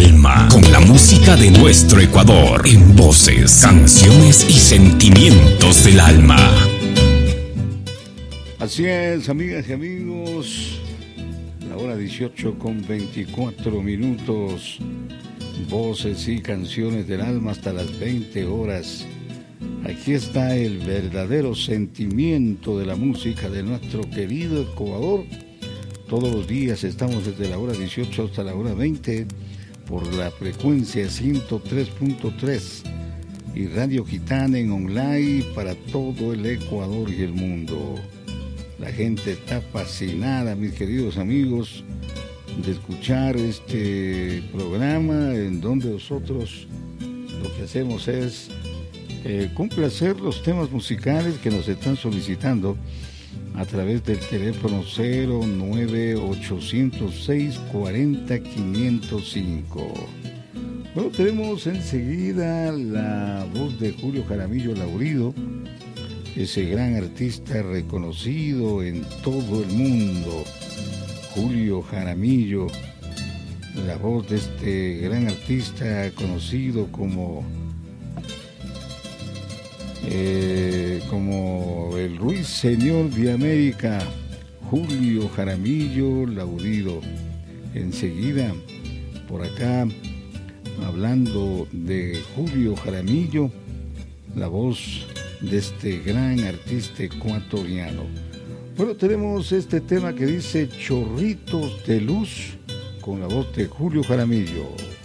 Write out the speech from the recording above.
alma, con la música de nuestro Ecuador, en voces, canciones y sentimientos del alma. Así es, amigas y amigos, la hora 18:24, voces y canciones del alma hasta las 20 horas. Aquí está el verdadero sentimiento de la música de nuestro querido Ecuador. Todos los días estamos desde la hora 18 hasta la hora 20 por la frecuencia 103.3 y Radio Gitana en online para todo el Ecuador y el mundo. La gente está fascinada, mis queridos amigos, de escuchar este programa en donde nosotros lo que hacemos es complacer los temas musicales que nos están solicitando a través del teléfono 09806 40 505. Bueno, tenemos enseguida la voz de Julio Jaramillo Laurido, ese gran artista reconocido en todo el mundo. Julio Jaramillo, la voz de este gran artista conocido como el Ruiseñor de América, Julio Jaramillo Laurido. Enseguida, por acá, hablando de Julio Jaramillo, la voz de este gran artista ecuatoriano. Bueno, tenemos este tema que dice Chorritos de Luz, con la voz de Julio Jaramillo.